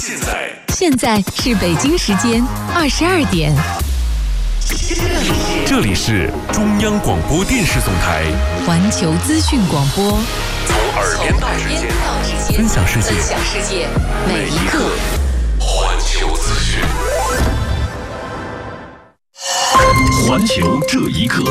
现在是北京时间22点。 这里是中央广播电视总台环球资讯广播， 从耳边到指尖，分享世界，每一刻环球资讯。环球这一刻，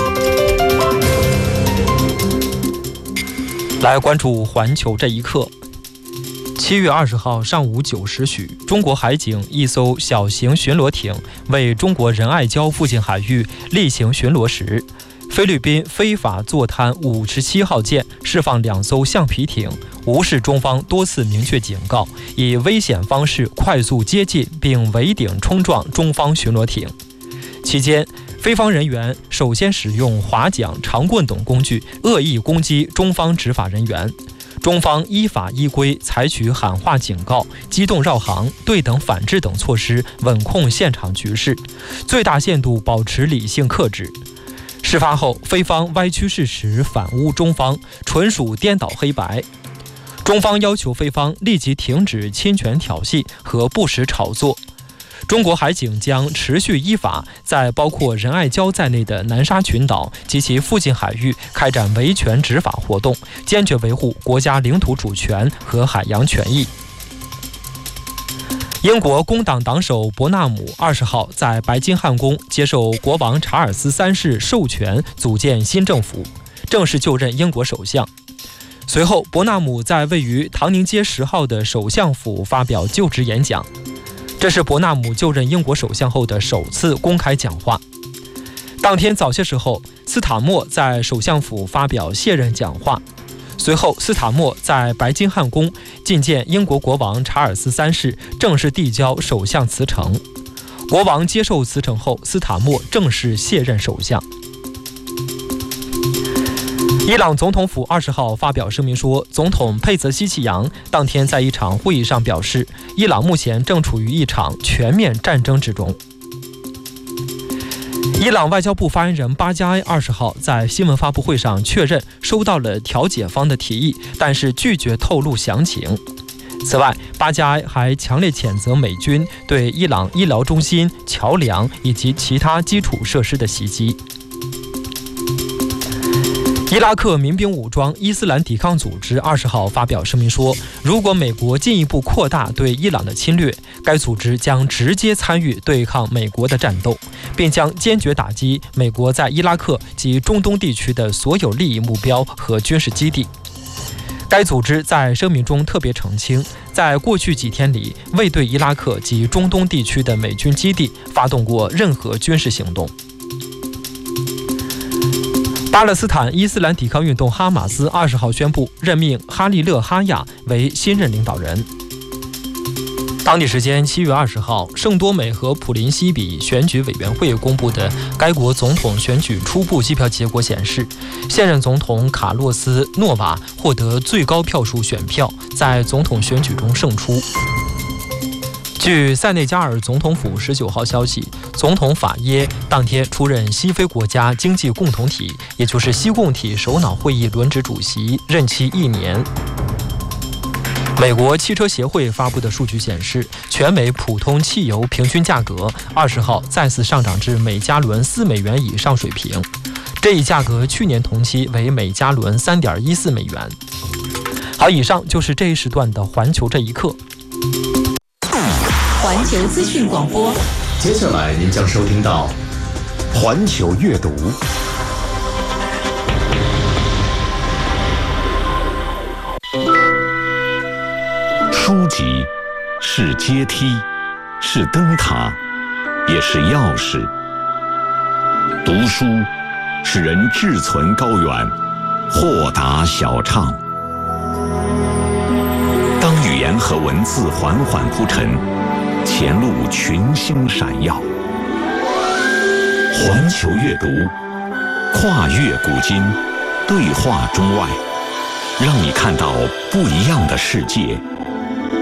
来关注环球这一刻。7月20号上午9时许，中国海警一艘小型巡逻艇为中国仁爱礁附近海域例行巡逻时，菲律宾非法坐滩57号舰释放2艘橡皮艇，无视中方多次明确警告，以危险方式快速接近并围顶冲撞中方巡逻艇。期间，菲方人员首先使用划桨、长棍等工具恶意攻击中方执法人员。中方依法依规采取喊话警告、机动绕行、对等反制等措施，稳控现场局势，最大限度保持理性克制。事发后，菲方歪曲事实，反诬中方，纯属颠倒黑白。中方要求菲方立即停止侵权挑衅和不实炒作。中国海警将持续依法在包括仁爱礁在内的南沙群岛及其附近海域开展维权执法活动，坚决维护国家领土主权和海洋权益。英国工党党首伯纳姆20号在白金汉宫接受国王查尔斯3世授权组建新政府，正式就任英国首相。随后，伯纳姆在位于唐宁街10号的首相府发表就职演讲。这是伯纳姆就任英国首相后的首次公开讲话。当天早些时候，斯塔默在首相府发表卸任讲话。随后，斯塔默在白金汉宫觐见英国国王查尔斯3世，正式递交首相辞呈。国王接受辞呈后，斯塔默正式卸任首相。伊朗总统府20号发表声明说，总统佩泽希奇扬当天在一场会议上表示，伊朗目前正处于一场全面战争之中。伊朗外交部发言人巴加埃20号在新闻发布会上确认收到了调解方的提议，但是拒绝透露详情。此外，巴加埃还强烈谴责美军对伊朗医疗中心、桥梁以及其他基础设施的袭击。伊拉克民兵武装伊斯兰抵抗组织20号发表声明说，如果美国进一步扩大对伊朗的侵略，该组织将直接参与对抗美国的战斗，并将坚决打击美国在伊拉克及中东地区的所有利益目标和军事基地。该组织在声明中特别澄清，在过去几天里未对伊拉克及中东地区的美军基地发动过任何军事行动。巴勒斯坦伊斯兰抵抗运动哈马斯20号宣布任命哈利勒·哈亚为新任领导人。当地时间7月20号，圣多美和普林西比选举委员会公布的该国总统选举初步计票结果显示，现任总统卡洛斯·诺瓦获得最高票数选票，在总统选举中胜出。据塞内加尔总统府19号消息，总统法耶当天出任西非国家经济共同体，也就是西共体首脑会议轮值主席，任期1年。美国汽车协会发布的数据显示，全美普通汽油平均价格20号再次上涨至每加仑4美元以上水平，这一价格去年同期为每加仑3.14美元。好，以上就是这一时段的环球这一刻。 环球资讯广播， 接下来您将收听到环球阅读。书籍是阶梯，是灯塔，也是钥匙。读书使人志存高远，豁达晓畅。当语言和文字缓缓铺陈，前路群星闪耀。环球阅读，跨越古今，对话中外，让你看到不一样的世界，